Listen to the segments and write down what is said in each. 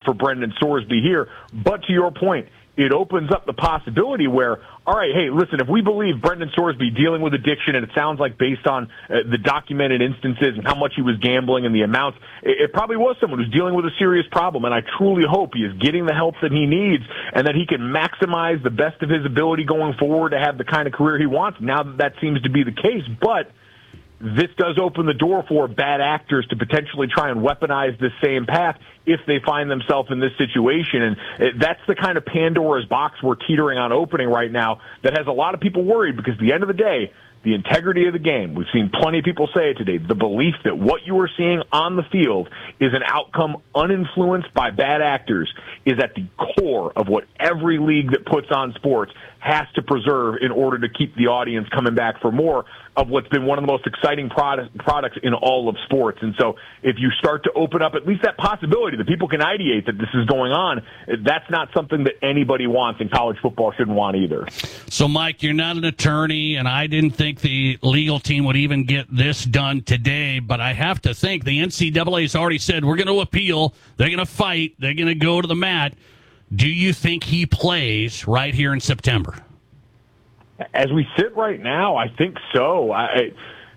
for Brendan Sorsby here. But to your point, it opens up the possibility where, all right, hey, listen, if we believe Brendan Sorsby dealing with addiction, and it sounds like based on the documented instances and how much he was gambling and the amounts, it probably was someone who's dealing with a serious problem, and I truly hope he is getting the help that he needs and that he can maximize the best of his ability going forward to have the kind of career he wants, now that seems to be the case. But this does open the door for bad actors to potentially try and weaponize this same path if they find themselves in this situation. And that's the kind of Pandora's box we're teetering on opening right now that has a lot of people worried, because at the end of the day, the integrity of the game, we've seen plenty of people say it today, the belief that what you are seeing on the field is an outcome uninfluenced by bad actors is at the core of what every league that puts on sports has to preserve in order to keep the audience coming back for more of what's been one of the most exciting products in all of sports. And so if you start to open up at least that possibility that people can ideate that this is going on, that's not something that anybody wants, and college football shouldn't want either. So, Mike, you're not an attorney, and I didn't think the legal team would even get this done today, but I have to think the NCAA has already said we're going to appeal, they're going to fight, they're going to go to the mat. Do you think he plays right here in September? As we sit right now, I think so. And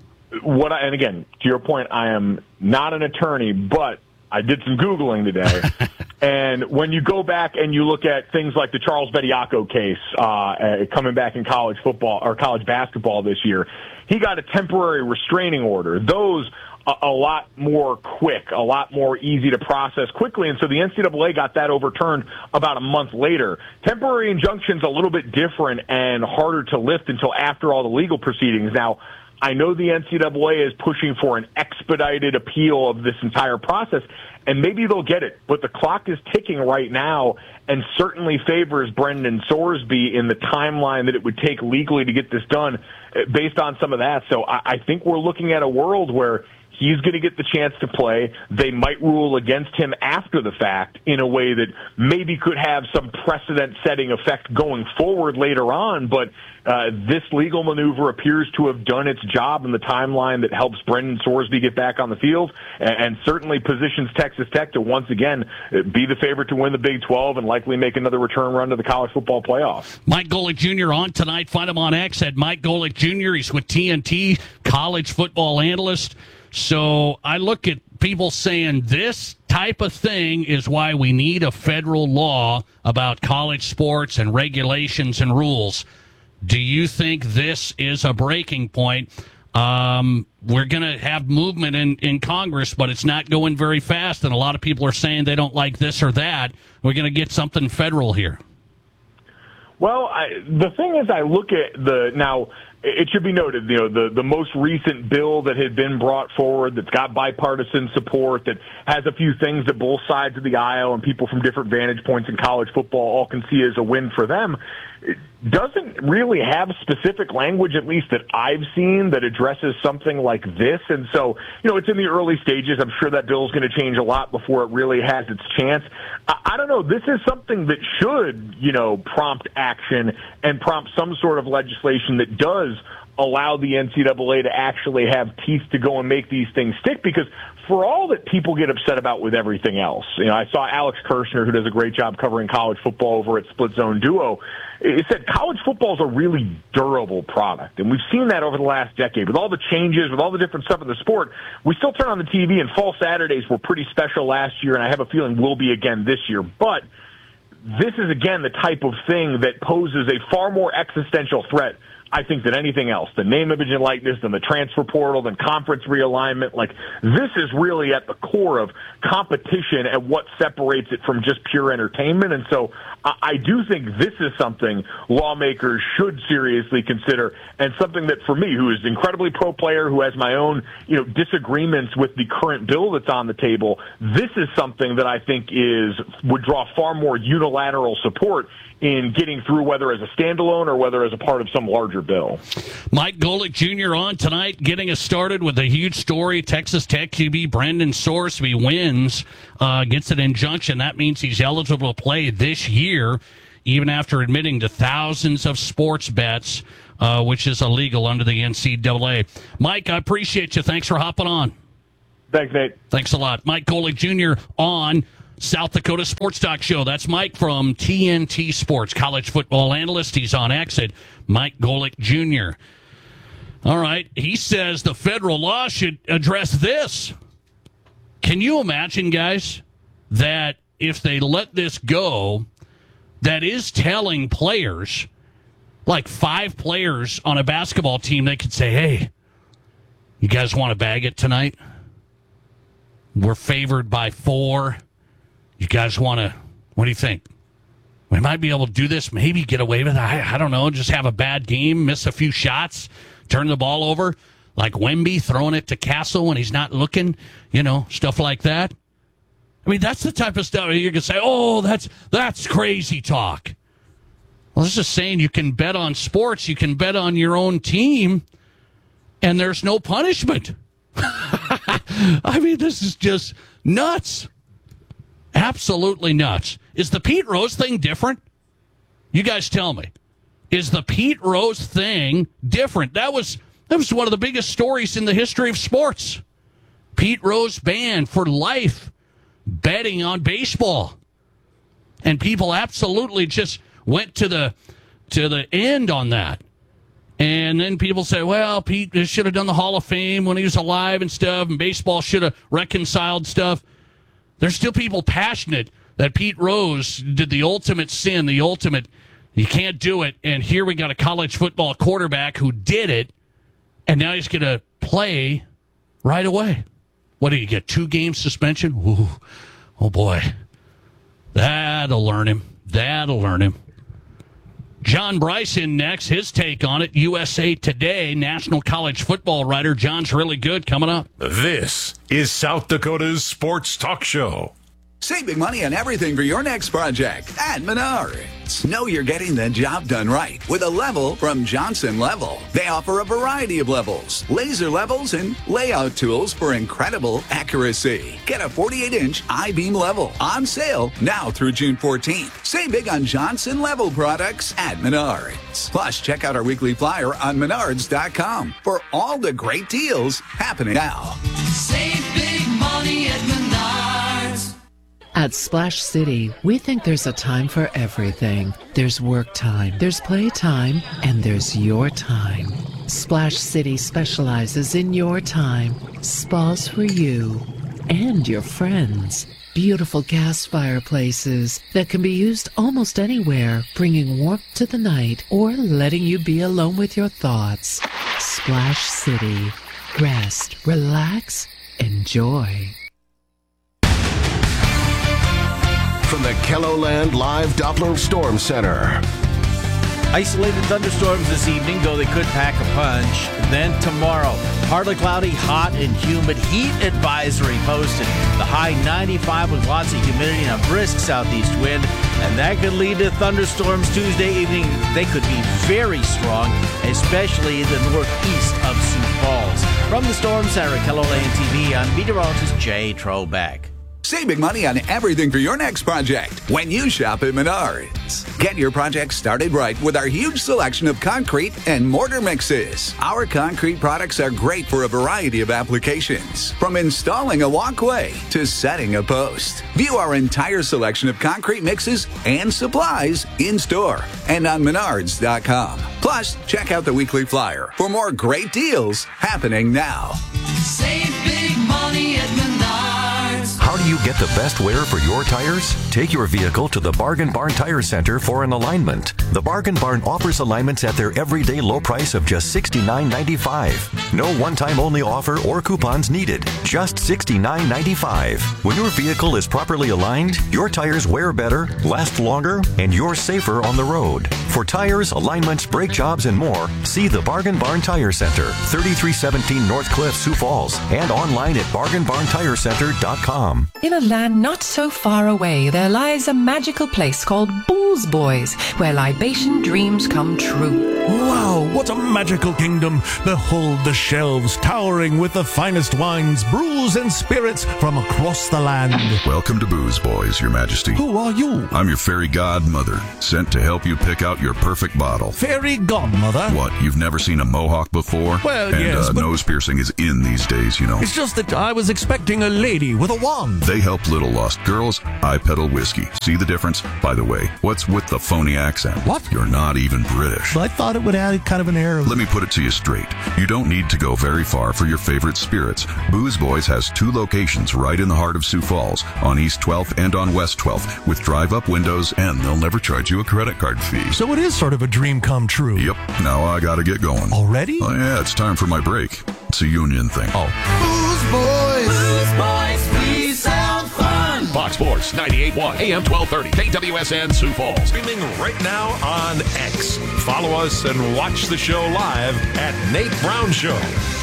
again, to your point, I am not an attorney, but I did some Googling today. And when you go back and you look at things like the Charles Bediako case coming back in college football or college basketball this year, he got a temporary restraining order. Those a lot more quick, a lot more easy to process quickly. And so the NCAA got that overturned about a month later. Temporary injunction's a little bit different and harder to lift until after all the legal proceedings. Now, I know the NCAA is pushing for an expedited appeal of this entire process, and maybe they'll get it. But the clock is ticking right now and certainly favors Brendan Sorsby in the timeline that it would take legally to get this done based on some of that. So I think we're looking at a world where he's going to get the chance to play. They might rule against him after the fact in a way that maybe could have some precedent-setting effect going forward later on, but this legal maneuver appears to have done its job in the timeline that helps Brendan Sorsby get back on the field and certainly positions Texas Tech to once again be the favorite to win the Big 12 and likely make another return run to the college football playoff. Mike Golic Jr. on tonight. Find him on X at Mike Golic Jr. He's with TNT, college football analyst. So I look at people saying this type of thing is why we need a federal law about college sports and regulations and rules. Do you think this is a breaking point? We're going to have movement in Congress, but it's not going very fast, and a lot of people are saying they don't like this or that. We're going to get something federal here. Well, the thing is, I look at now, it should be noted, the most recent bill that had been brought forward that's got bipartisan support, that has a few things that both sides of the aisle and people from different vantage points in college football all can see as a win for them, it doesn't really have specific language, at least that I've seen, that addresses something like this. And so, it's in the early stages. I'm sure that bill is going to change a lot before it really has its chance. I don't know. This is something that should, prompt action and prompt some sort of legislation that does allow the NCAA to actually have teeth to go and make these things stick, because for all that people get upset about with everything else, I saw Alex Kirshner, who does a great job covering college football over at Split Zone Duo, he said college football is a really durable product. And we've seen that over the last decade. With all the changes, with all the different stuff in the sport, we still turn on the TV, and fall Saturdays were pretty special last year, and I have a feeling will be again this year. But this is, again, the type of thing that poses a far more existential threat, I think, than anything else. The name, image, and likeness, than the transfer portal, than conference realignment. This is really at the core of competition and what separates it from just pure entertainment. And so I do think this is something lawmakers should seriously consider, and something that, for me, who is incredibly pro player, who has my own, disagreements with the current bill that's on the table, this is something that I think would draw far more unilateral support in getting through, whether as a standalone or whether as a part of some larger bill. Mike Golic Jr. on tonight, getting us started with a huge story. Texas Tech QB Brendan Sorsby wins, gets an injunction. That means he's eligible to play this year, even after admitting to thousands of sports bets, which is illegal under the NCAA. Mike, I appreciate you. Thanks for hopping on. Thanks, Nate. Thanks a lot. Mike Golic Jr. on South Dakota Sports Talk Show. That's Mike from TNT Sports, college football analyst. He's on X at Mike Golic Jr. All right. He says the federal law should address this. Can you imagine, guys, that if they let this go, that is telling players, like 5 players on a basketball team, they could say, hey, you guys want to bag it tonight? We're favored by 4. You guys want to, what do you think? We might be able to do this, maybe get away with it. I don't know, just have a bad game, miss a few shots, turn the ball over, like Wemby throwing it to Castle when he's not looking, stuff like that. I mean, that's the type of stuff you can say, oh, that's crazy talk. Well, this is saying you can bet on sports, you can bet on your own team, and there's no punishment. I mean, this is just nuts. Absolutely nuts. Is the Pete Rose thing different? You guys tell me. Is the Pete Rose thing different? That was one of the biggest stories in the history of sports. Pete Rose banned for life betting on baseball. And people absolutely just went to the end on that. And then people say, well, Pete should have done the Hall of Fame when he was alive and stuff, and baseball should have reconciled stuff. There's still people passionate that Pete Rose did the ultimate sin, you can't do it, and here we got a college football quarterback who did it, and now he's going to play right away. What do you get, 2-game suspension? Ooh, oh, boy. That'll learn him. John Bryson next, his take on it. USA Today, national college football writer. John's really good coming up. This is South Dakota's Sports Talk Show. Save big money on everything for your next project at Menards. Know you're getting the job done right with a level from Johnson Level. They offer a variety of levels, laser levels, and layout tools for incredible accuracy. Get a 48-inch I-beam level on sale now through June 14th. Save big on Johnson Level products at Menards. Plus, check out our weekly flyer on Menards.com for all the great deals happening now. Save big money at Menards. At Splash City, we think there's a time for everything. There's work time, there's play time, and there's your time. Splash City specializes in your time. Spas for you and your friends. Beautiful gas fireplaces that can be used almost anywhere, bringing warmth to the night or letting you be alone with your thoughts. Splash City. Rest, relax, enjoy. From the KELOLAND Live Doppler Storm Center. Isolated thunderstorms this evening, though they could pack a punch. Then tomorrow, partly cloudy, hot and humid. Heat advisory posted. The high 95 with lots of humidity and a brisk southeast wind. And that could lead to thunderstorms Tuesday evening. They could be very strong, especially in the northeast of Sioux Falls. From the Storm Center at KELOLAND TV, I'm meteorologist Jay Trobeck. Save big money on everything for your next project when you shop at Menards. Get your project started right with our huge selection of concrete and mortar mixes. Our concrete products are great for a variety of applications, from installing a walkway to setting a post. View our entire selection of concrete mixes and supplies in store and on Menards.com. Plus, check out the weekly flyer for more great deals happening now. Save big money at Menards. How do you get the best wear for your tires? Take your vehicle to the Bargain Barn Tire Center for an alignment. The Bargain Barn offers alignments at their everyday low price of just $69.95. No one-time only offer or coupons needed. Just $69.95. When your vehicle is properly aligned, your tires wear better, last longer, and you're safer on the road. For tires, alignments, brake jobs, and more, see the Bargain Barn Tire Center, 3317 North Cliff, Sioux Falls, and online at bargainbarntirecenter.com. In a land not so far away, there lies a magical place called Booze Boys, where libation dreams come true. Wow, what a magical kingdom. Behold the shelves towering with the finest wines, brews, and spirits from across the land. Welcome to Booze Boys, Your Majesty. Who are you? I'm your fairy godmother, sent to help you pick out your perfect bottle. Fairy godmother? What, you've never seen a mohawk before? Well, and, yes, but nose piercing is in these days, you know. It's just that I was expecting a lady with a wand. They help little lost girls. I peddle whiskey. See the difference? By the way, what's with the phony accent? What? You're not even British. I thought it would add kind of an air of... Let me put it to you straight. You don't need to go very far for your favorite spirits. Booze Boys has 2 locations right in the heart of Sioux Falls, on East 12th and on West 12th, with drive-up windows, and they'll never charge you a credit card fee. So it is sort of a dream come true. Yep. Now I gotta get going. Already? Oh, yeah, it's time for my break. It's a union thing. Oh. Booze Boys. Booze Boys, we sound fun. Fox Sports 98.1 AM 1230 KWSN Sioux Falls. Streaming right now on X. Follow us and watch the show live at Nate Brown Show.